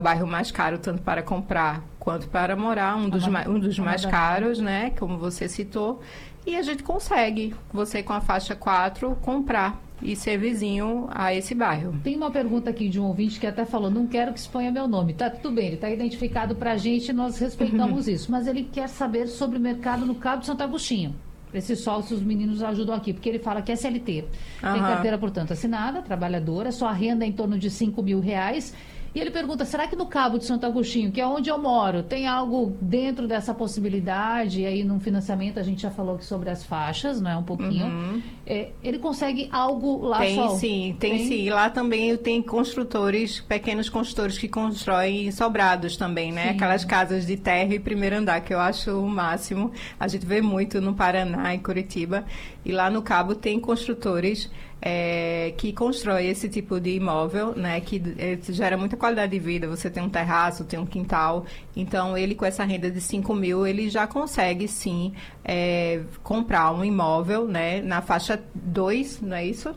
bairro mais caro tanto para comprar quanto para morar, um dos mais caros, né, como você citou, e a gente consegue, você com a faixa 4, comprar e ser vizinho a esse bairro. Tem uma pergunta aqui de um ouvinte que até falou, não quero que exponha meu nome. Tá tudo bem, ele está identificado para a gente, nós respeitamos isso, mas ele quer saber sobre o mercado no Cabo de Santo Agostinho. Esses sócios, os meninos ajudam aqui, porque ele fala que é CLT. Tem carteira, portanto, assinada, trabalhadora, sua renda é em torno de R$ 5.000. E ele pergunta, será que no Cabo de Santo Agostinho, que é onde eu moro, tem algo dentro dessa possibilidade? E aí, num financiamento, a gente já falou aqui sobre as faixas, não é? Um pouquinho. Ele consegue algo lá tem, só? Tem sim. Lá também tem construtores, pequenos construtores que constroem sobrados também, né? Sim. Aquelas casas de terra e primeiro andar, que eu acho o máximo. A gente vê muito no Paraná, em Curitiba. E lá no Cabo tem construtores que constrói esse tipo de imóvel, né, que gera muita qualidade de vida. Você tem um terraço, tem um quintal, então ele com essa renda de 5.000, ele já consegue sim comprar um imóvel, né, na faixa 2, não é isso?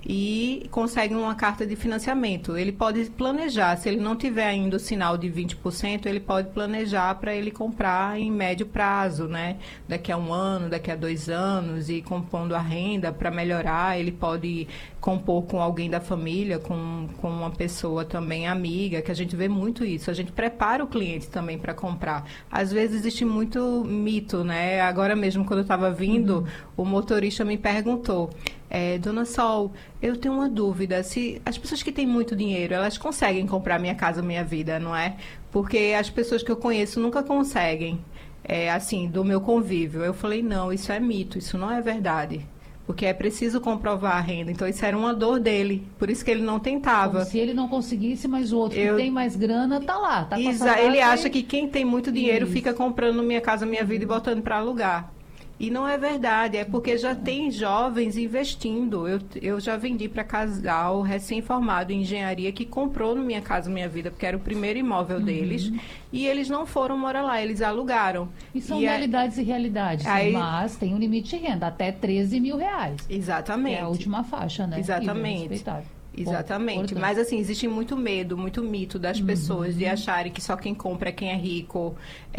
E consegue uma carta de financiamento. Ele pode planejar, se ele não tiver ainda o sinal de 20%, ele pode planejar para ele comprar em médio prazo, né, daqui a 1 ano, daqui a 2 anos, e compondo a renda para melhorar. Ele pode compor com alguém da família, com uma pessoa também amiga, que a gente vê muito isso. A gente prepara o cliente também para comprar. Às vezes existe muito mito, né? Agora mesmo, quando eu estava vindo, o motorista me perguntou, Dona Sol, eu tenho uma dúvida, se as pessoas que têm muito dinheiro, elas conseguem comprar Minha Casa Minha Vida, não é? Porque as pessoas que eu conheço nunca conseguem, assim, do meu convívio. Eu falei, não, isso é mito, isso não é verdade. Porque é preciso comprovar a renda. Então, isso era uma dor dele. Por isso que ele não tentava. Como se ele não conseguisse, mas o outro que tem mais grana tá lá. Tá ele acha que quem tem muito dinheiro fica comprando Minha Casa Minha Vida e botando para alugar. E não é verdade, é porque já tem jovens investindo. Eu já vendi para casal recém-formado em engenharia que comprou no Minha Casa Minha Vida, porque era o primeiro imóvel deles, e eles não foram morar lá, eles alugaram. E são realidades e realidades, mas tem um limite de renda, até R$ 13.000. Exatamente. Que é a última faixa, né? Exatamente. Exatamente, mas assim, existe muito medo, muito mito das pessoas de acharem que só quem compra é quem é rico,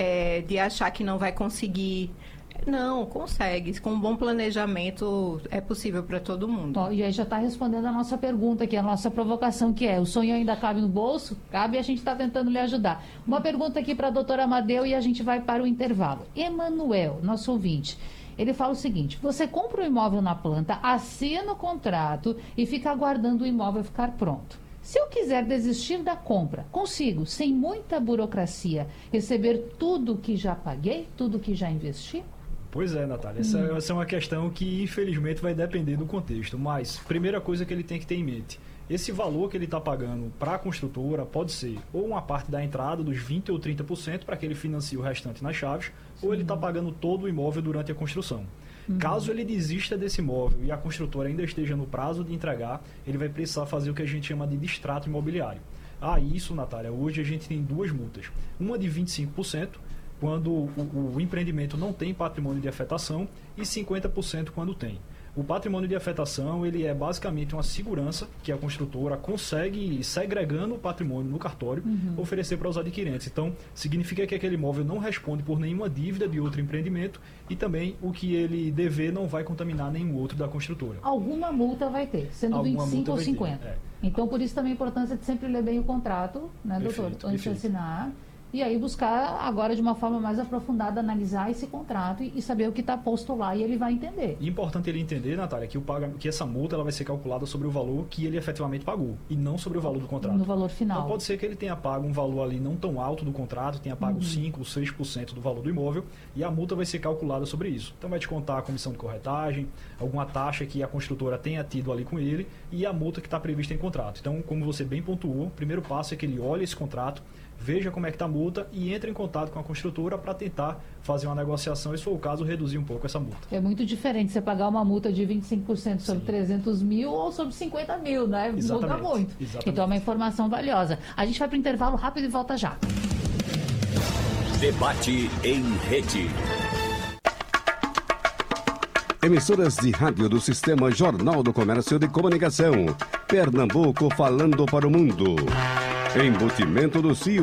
de achar que não vai conseguir. Não, consegue. Com um bom planejamento é possível para todo mundo. Bom, e aí já está respondendo a nossa pergunta aqui, a nossa provocação, que é: o sonho ainda cabe no bolso? Cabe, e a gente está tentando lhe ajudar. Uma pergunta aqui para a doutora Amadeu e a gente vai para o intervalo. Emanuel, nosso ouvinte, ele fala o seguinte: você compra um imóvel na planta, assina o contrato e fica aguardando o imóvel ficar pronto. Se eu quiser desistir da compra, consigo, sem muita burocracia, receber tudo que já paguei, tudo que já investi? Pois é, Natália, essa é uma questão que infelizmente vai depender do contexto, mas primeira coisa que ele tem que ter em mente, esse valor que ele está pagando para a construtora pode ser ou uma parte da entrada dos 20% ou 30% para que ele financie o restante nas chaves, ou ele está pagando todo o imóvel durante a construção. Caso ele desista desse imóvel e a construtora ainda esteja no prazo de entregar, ele vai precisar fazer o que a gente chama de distrato imobiliário. Isso, Natália, hoje a gente tem 2 multas, uma de 25%, quando o empreendimento não tem patrimônio de afetação, e 50% quando tem. O patrimônio de afetação, ele é basicamente uma segurança que a construtora consegue, segregando o patrimônio no cartório, oferecer para os adquirentes. Então, significa que aquele imóvel não responde por nenhuma dívida de outro empreendimento, e também o que ele dever não vai contaminar nenhum outro da construtora. Alguma multa vai ter, sendo 25 ou 50. Então, por isso também a importância de sempre ler bem o contrato, né, doutor? Antes de assinar. E aí buscar agora de uma forma mais aprofundada, analisar esse contrato e saber o que está posto lá, e ele vai entender. E importante ele entender, Natália, que essa multa ela vai ser calculada sobre o valor que ele efetivamente pagou e não sobre o valor do contrato. No valor final. Então pode ser que ele tenha pago um valor ali não tão alto do contrato, tenha pago 5% ou 6% do valor do imóvel, e a multa vai ser calculada sobre isso. Então vai descontar a comissão de corretagem, alguma taxa que a construtora tenha tido ali com ele, e a multa que está prevista em contrato. Então, como você bem pontuou, o primeiro passo é que ele olhe esse contrato, veja como é que está a multa e entre em contato com a construtora para tentar fazer uma negociação e, se for o caso, reduzir um pouco essa multa. É muito diferente você pagar uma multa de 25% sobre 300 mil ou sobre 50 mil, né? Muda muito. Exatamente. Então é uma informação valiosa. A gente vai para o intervalo rápido e volta já. Debate em rede. Emissoras de rádio do Sistema Jornal do Comércio de Comunicação. Pernambuco falando para o mundo. Embutimento do Cio.